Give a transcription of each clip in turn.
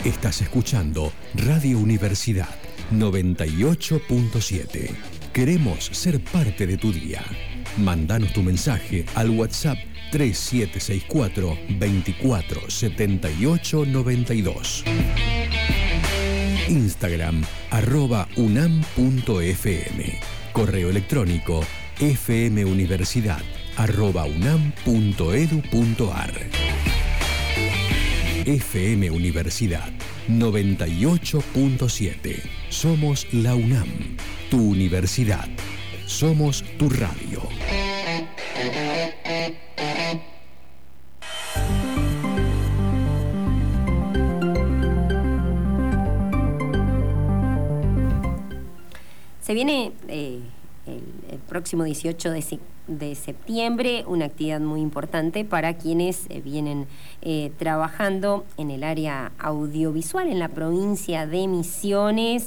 Estás escuchando Radio Universidad 98.7. Queremos ser parte de tu día. Mándanos tu mensaje al WhatsApp 3764 24 78 92. Instagram @unam.fm. Correo electrónico fmuniversidad@unam.edu.ar. FM Universidad 98.7. Somos la UNAM, tu universidad. Somos tu radio. Se viene el próximo 18 de septiembre una actividad muy importante para quienes vienen trabajando en el área audiovisual en la provincia de Misiones,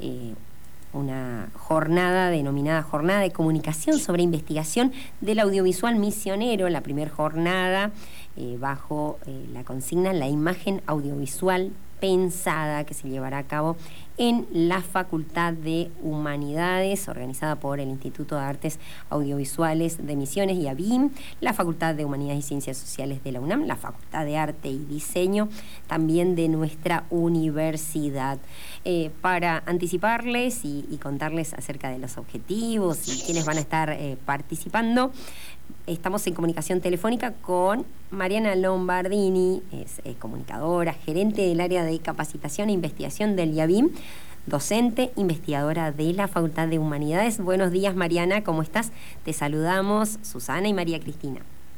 una jornada denominada Jornada de Comunicación sobre Investigación del Audiovisual Misionero, la primera jornada bajo la consigna La imagen audiovisual pensada, que se llevará a cabo en la Facultad de Humanidades, organizada por el Instituto de Artes Audiovisuales de Misiones y ABIM, la Facultad de Humanidades y Ciencias Sociales de la UNAM, la Facultad de Arte y Diseño también de nuestra universidad. Para anticiparles y contarles acerca de los objetivos y quiénes van a estar participando, estamos en comunicación telefónica con Mariana Lombardini, es comunicadora, gerente del área de capacitación e investigación del IABIM, docente, investigadora de la Facultad de Humanidades. Buenos días, Mariana, ¿cómo estás? Te saludamos Susana y María Cristina.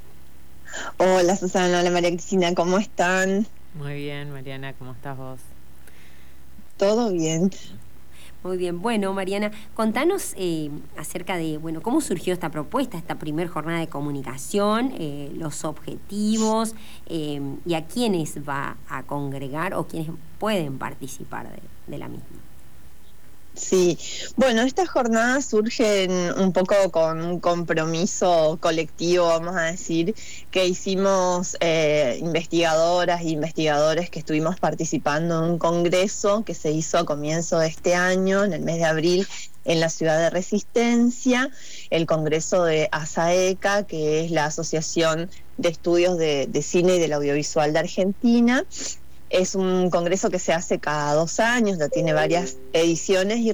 Hola Susana, hola María Cristina, ¿cómo están? Muy bien, Mariana, ¿cómo estás vos? Todo bien. Muy bien. Bueno, Mariana, contanos acerca de, cómo surgió esta propuesta, esta primer jornada de comunicación, los objetivos y a quiénes va a congregar o quiénes pueden participar de la misma. Sí, bueno, estas jornadas surgen un poco con un compromiso colectivo, vamos a decir, que hicimos investigadoras e investigadores que estuvimos participando en un congreso que se hizo a comienzo de este año, en el mes de abril, en la ciudad de Resistencia, el congreso de ASAECA, que es la Asociación de Estudios de Cine y del Audiovisual de Argentina. Es un congreso que se hace cada 2 años, ya tiene varias ediciones y